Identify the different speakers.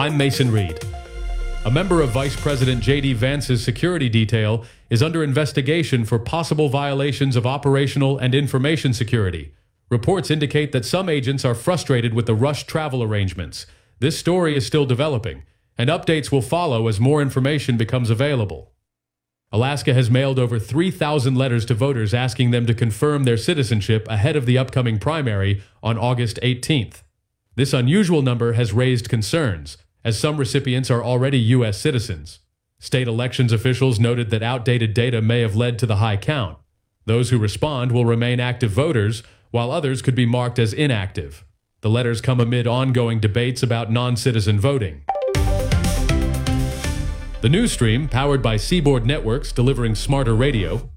Speaker 1: I'm Mason Reed. A member of Vice President J.D. Vance's security detail is under investigation for possible violations of operational and information security. Reports indicate that some agents are frustrated with the rushed travel arrangements. This story is still developing, and updates will follow as more information becomes available. Alaska has mailed over 3,000 letters to voters asking them to confirm their citizenship ahead of the upcoming primary on August 18th. This unusual number has raised concerns, as some recipients are already U.S. citizens. State elections officials noted that outdated data may have led to the high count. Those who respond will remain active voters, while others could be marked as inactive. The letters come amid ongoing debates about non-citizen voting. The news stream, powered by Seaboard Networks delivering smarter radio,